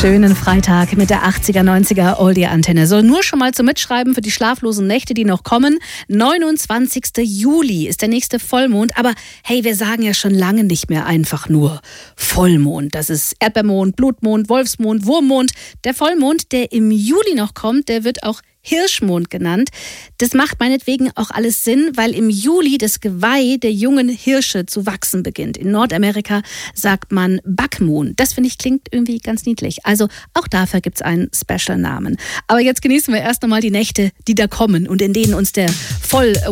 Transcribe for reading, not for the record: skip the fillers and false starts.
Schönen Freitag mit der 80er, 90er Oldie-Antenne. So, nur schon mal zum Mitschreiben für die schlaflosen Nächte, die noch kommen. 29. Juli ist der nächste Vollmond. Aber hey, wir sagen ja schon lange nicht mehr einfach nur Vollmond. Das ist Erdbeermond, Blutmond, Wolfsmond, Wurmmond. Der Vollmond, der im Juli noch kommt, der wird auch Hirschmond genannt. Das macht meinetwegen auch alles Sinn, weil im Juli das Geweih der jungen Hirsche zu wachsen beginnt. In Nordamerika sagt man Buckmoon. Das finde ich klingt irgendwie ganz niedlich. Also auch dafür gibt es einen Special-Namen. Aber jetzt genießen wir erst einmal die Nächte, die da kommen und in denen uns der